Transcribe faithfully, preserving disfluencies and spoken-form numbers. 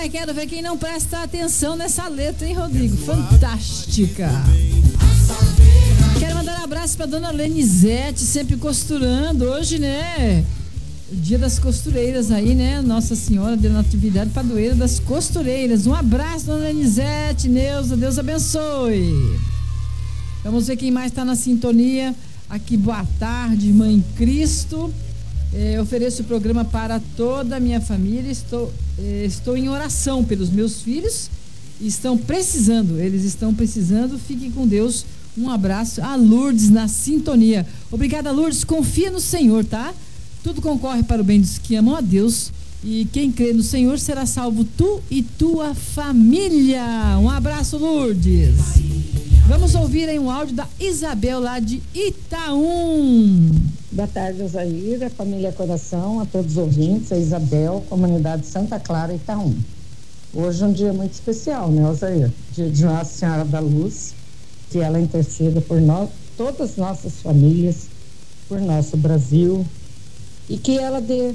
Ai, quero ver quem não presta atenção nessa letra, hein, Rodrigo? Fantástica. Quero mandar um abraço pra dona Lenizete, sempre costurando. Hoje, né? O dia das costureiras aí, né? Nossa Senhora de Natividade Padroeira das Costureiras. Um abraço, dona Lenizete, Neuza, Deus abençoe. Vamos ver quem mais está na sintonia. Aqui, boa tarde, Mãe Cristo. É, ofereço o programa para toda a minha família. Estou, é, estou em oração pelos meus filhos. Estão precisando, eles estão precisando. Fiquem com Deus. Um abraço. A Lourdes na sintonia. Obrigada, Lourdes. Confia no Senhor, tá? Tudo concorre para o bem dos que amam a Deus. E quem crê no Senhor será salvo, tu e tua família. Um abraço, Lourdes. Vamos ouvir aí um áudio da Isabel lá de Itaum. Boa tarde, Osaíra, família Coração, a todos os ouvintes, a Isabel, comunidade Santa Clara, Itaum. Hoje é um dia muito especial, né, Osaíra? Dia de Nossa Senhora da Luz, que ela interceda por nós, todas as nossas famílias, por nosso Brasil, e que ela dê